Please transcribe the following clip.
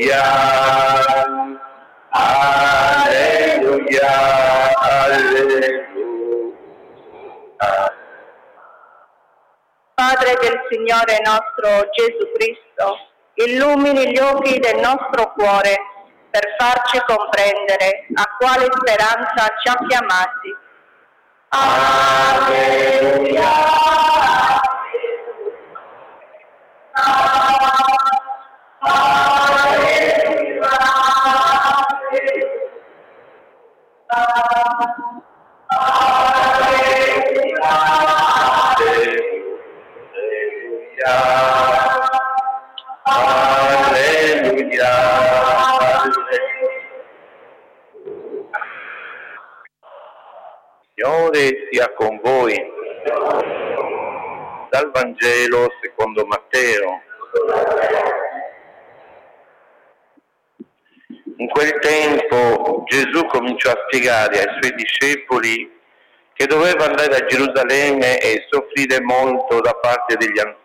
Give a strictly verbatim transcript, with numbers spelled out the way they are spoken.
alleluia, alleluia. Padre del Signore nostro Gesù Cristo, illumini gli occhi del nostro cuore per farci comprendere a quale speranza ci ha chiamati. Alleluia. Alleluia. Signore sia con voi. Dal Vangelo secondo Matteo. In quel tempo Gesù cominciò a spiegare ai suoi discepoli che doveva andare a Gerusalemme e soffrire molto da parte degli anziani